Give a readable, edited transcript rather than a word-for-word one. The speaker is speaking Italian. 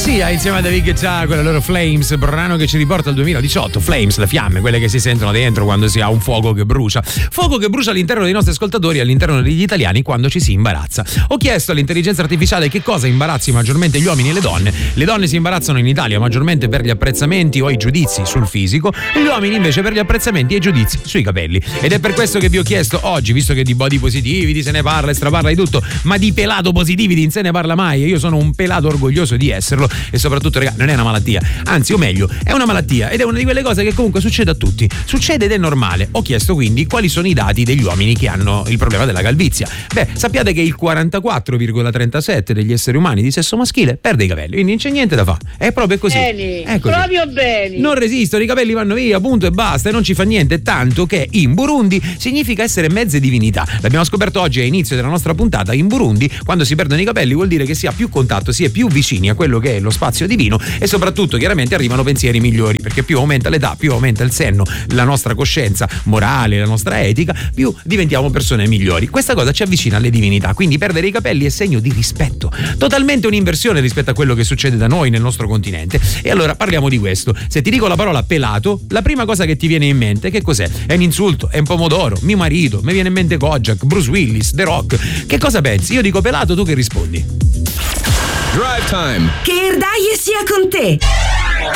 Sia insieme a David Guetta con la loro Flames, brano che ci riporta al 2018. Flames, le fiamme, quelle che si sentono dentro quando si ha un fuoco che brucia. Fuoco che brucia all'interno dei nostri ascoltatori e all'interno degli italiani quando ci si imbarazza. Ho chiesto all'intelligenza artificiale che cosa imbarazzi maggiormente gli uomini e le donne. Le donne si imbarazzano in Italia maggiormente per gli apprezzamenti o i giudizi sul fisico, gli uomini invece per gli apprezzamenti e i giudizi sui capelli. Ed è per questo che vi ho chiesto oggi, visto che di body positivi di se ne parla e straparla di tutto, ma di pelato positivi di in se ne parla mai, e io sono un pelato orgoglioso di esserlo. E soprattutto, ragazzi, non è una malattia, anzi, o meglio, è una malattia ed è una di quelle cose che comunque succede a tutti, succede ed è normale. Ho chiesto quindi quali sono i dati degli uomini che hanno il problema della calvizia. Beh, sappiate che il 44,37 degli esseri umani di sesso maschile perde i capelli, quindi non c'è niente da fare, è proprio così. Bene, proprio bene. Non resistono, i capelli vanno via, punto e basta, e non ci fa niente, tanto che in Burundi significa essere mezze divinità. L'abbiamo scoperto oggi a inizio della nostra puntata. In Burundi, quando si perdono i capelli, vuol dire che si ha più contatto, si è più vicini a quello che è lo spazio divino, e soprattutto chiaramente arrivano pensieri migliori, perché più aumenta l'età, più aumenta il senno, la nostra coscienza morale, la nostra etica, più diventiamo persone migliori. Questa cosa ci avvicina alle divinità, quindi perdere i capelli è segno di rispetto, totalmente un'inversione rispetto a quello che succede da noi nel nostro continente. E allora parliamo di questo. Se ti dico la parola pelato, la prima cosa che ti viene in mente che cos'è? È un insulto? È un pomodoro? Mio marito? Mi viene in mente Kojak, Bruce Willis, The Rock? Che cosa pensi? Io dico pelato, tu che rispondi? Drive Time. Che Erdaie sia con te.